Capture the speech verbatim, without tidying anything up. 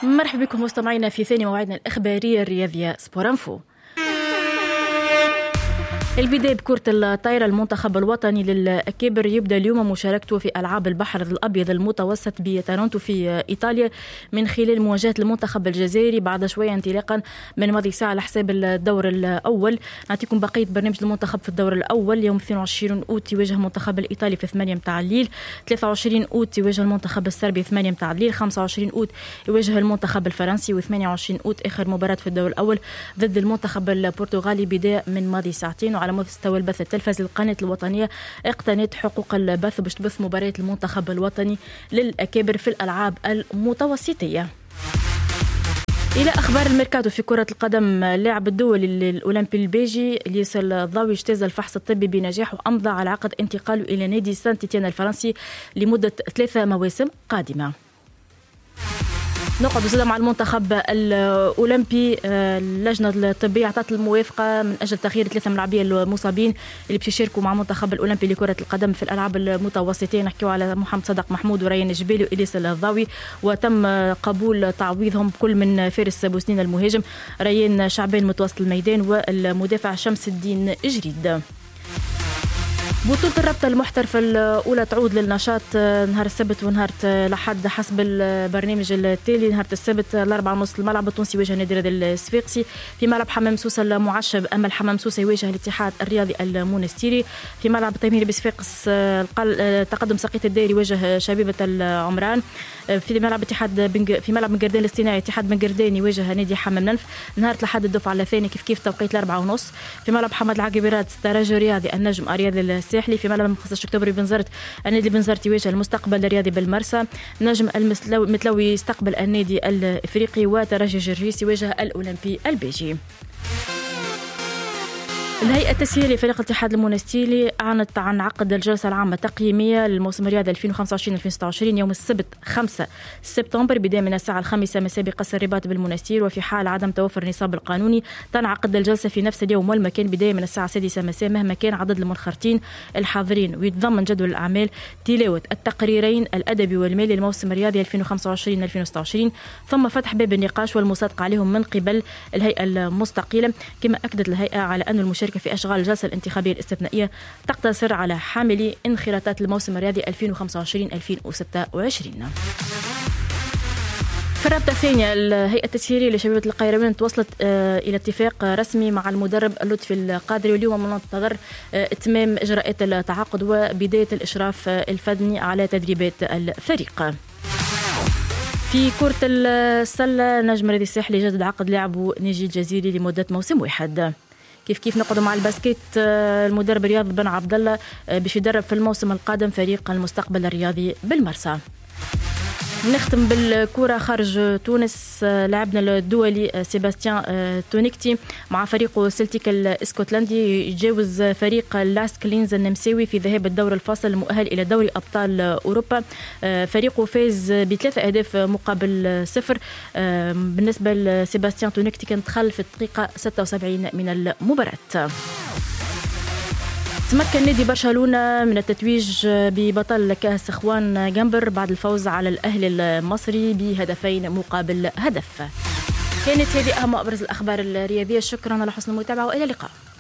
مرحبا بكم مستمعينا في ثاني موعدنا الإخبارية الرياضية سبور انفو. البداية بكرة الطائرة. المنتخب الوطني للأكابر يبدأ اليوم مشاركته في ألعاب البحر الأبيض المتوسط بتورونتو في إيطاليا من خلال مواجهة المنتخب الجزائري بعد شوية انطلاقا من ماضي ساعة على حساب الدور الأول. نعطيكم بقية برنامج المنتخب في الدور الأول. يوم اثنين وعشرين أوت يواجه المنتخب الإيطالي في ثمانية متاع الليل، ثلاثة وعشرين أوت يواجه المنتخب السربي ثمانية متاع الليل، خمسة وعشرين أوت يواجه المنتخب الفرنسي، وثمانية وعشرين أوت آخر مباراة في الدور الأول ضد المنتخب البرتغالي بداية من ماضي ساعتين. وعلى مستوى البث التلفزي القناة الوطنية اقتنت حقوق البث باش تبث مباريات المنتخب الوطني للأكابر في الألعاب المتوسطية. إلى أخبار الميركاتو في كرة القدم. اللاعب الدولي الأولمبي البيجي الياس الضاوي اجتاز الفحص الطبي بنجاح وأمضى على عقد انتقاله إلى نادي سانت تيتيان الفرنسي لمدة ثلاثة مواسم قادمة. نقعد زاد مع المنتخب الأولمبي. اللجنة الطبية أعطت الموافقة من أجل تغيير ثلاثة من اللاعبين المصابين اللي باش يشاركوا مع المنتخب الأولمبي لكرة القدم في الألعاب المتوسطية. نحكيو على محمد صدق محمود وريان الجبالي وإليس الضاوي، وتم قبول تعويضهم كل من فارس بوسنين المهاجم، ريان شعبان متوسط الميدان، والمدافع شمس الدين جريد. بطولة الرابطة المحترفة الأولى تعود للنشاط نهار السبت ونهار الأحد حسب البرنامج التالي. نهار السبت الأربعة ونص الملعب التونسي يواجه نادي رياض الصفاقسي في ملعب حمام سوسة المعشب، أما الحمام سوسة يواجه الاتحاد الرياضي المونستيري. في ملعب التمهيدي بصفاقس تقدم سقيط الدائري يواجه شبيبة العمران. في ملعب اتحاد بنج... في ملعب بنقردان الاصطناعي اتحاد بنقردان يواجه نادي حمام نلف. نهار الأحد الدفعة الثانية كيف كيف توقيت الأربعة ونص. في ملعب حمد العقبيرات ترجي رياضي النجم الرياضي الساحلي. في ملعب خمسة عشر أكتوبر بنزرت النادي بنزرت يواجه المستقبل الرياضي بالمرسى. نجم المتلوي يستقبل النادي الافريقي، وترجي جرجيس يواجه الاولمبي البيجي. الهيئة التسييرية لفريق الاتحاد المونستيري أعلنت عن عقد الجلسة العامة التقييمية للموسم الرياضي ألفين وخمسة وعشرين ألفين وستة وعشرين يوم السبت خمسة سبتمبر بداية من الساعة الخامسة مساء بقصر الرباط بالمونستير. وفي حال عدم توفر النصاب القانوني تنعقد الجلسة في نفس اليوم والمكان بداية من الساعة السادسة مساء مهما كان عدد المنخرطين الحاضرين. ويتضمن جدول الأعمال تلاوة التقريرين الأدبي والمالي للموسم الرياضي ألفين وخمسة وعشرين ألفين وستة وعشرين، ثم فتح باب النقاش والمصادقة عليهم من قبل الهيئة المستقلة. كما أكدت الهيئة على أن المشاركة في أشغال الجلسة الانتخابية الاستثنائية تقتصر على حاملي انخراطات الموسم الرياضي ألفين وخمسة وعشرين ألفين وستة وعشرين. في الرابطة الثانية الهيئة التسييرية لشبيبة القيروان توصلت إلى اتفاق رسمي مع المدرب لطفي القادري، واليوم منتظر إتمام إجراءات التعاقد وبداية الإشراف الفني على تدريبات الفريق. في كرة السلة نجم الرياضي الساحلي جدد عقد لاعبه ناجي الجزيري لمدة موسم واحد. كيف كيف نقعدوا مع الباسكيت. المدرب رياض بن عبد الله باش يدرب في الموسم القادم فريق المستقبل الرياضي بالمرسى. نختم بالكرة خارج تونس. لاعبنا الدولي سيباستيان تونيكتي مع فريقه سلتيك الاسكتلندي يتجاوز فريق لاست كلينز النمساوي في ذهاب الدور الفاصل المؤهل إلى دوري أبطال أوروبا. فريقه فاز بثلاثة أهداف مقابل صفر. بالنسبة لسيباستيان تونيكتي كان دخل في الدقيقة ستة وسبعين من المباراة. تمكن نادي برشلونة من التتويج ببطل كأس اخوان جنبر بعد الفوز على الأهلي المصري بهدفين مقابل هدف. كانت هذه أهم وأبرز الأخبار الرياضية. شكرا على حسن المتابعة وإلى اللقاء.